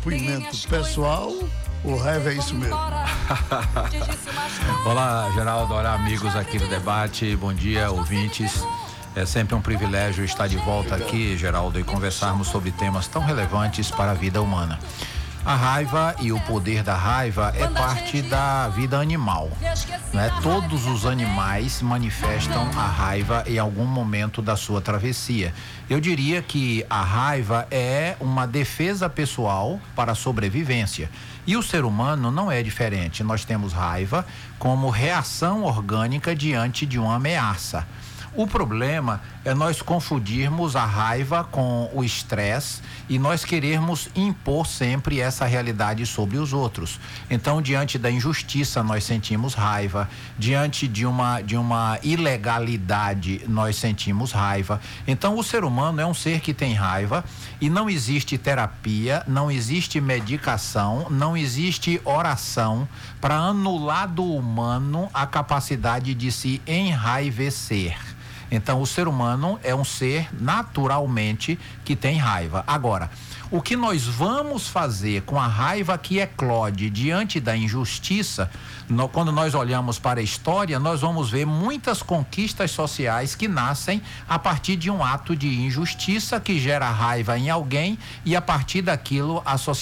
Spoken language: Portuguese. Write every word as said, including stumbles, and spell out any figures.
depoimento pessoal, o raiva é isso mesmo. Olá, Geraldo, olá, amigos aqui do debate, bom dia, ouvintes. É sempre um privilégio estar de volta aqui, Geraldo, e conversarmos sobre temas tão relevantes para a vida humana. A raiva e o poder da raiva é parte da vida animal, né? Todos os animais manifestam a raiva em algum momento da sua travessia. Eu diria que a raiva é uma defesa pessoal para a sobrevivência. E o ser humano não é diferente. Nós temos raiva como reação orgânica diante de uma ameaça. O problema é nós confundirmos a raiva com o estresse e nós querermos impor sempre essa realidade sobre os outros. Então, diante da injustiça, nós sentimos raiva. Diante de uma, de uma ilegalidade, nós sentimos raiva. Então, o ser humano é um ser que tem raiva e não existe terapia, não existe medicação, não existe oração para anular do humano a capacidade de se enraivecer. Então, o ser humano é um ser naturalmente que tem raiva. Agora, o que nós vamos fazer com a raiva que eclode diante da injustiça, no, quando nós olhamos para a história, nós vamos ver muitas conquistas sociais que nascem a partir de um ato de injustiça que gera raiva em alguém e a partir daquilo a sociedade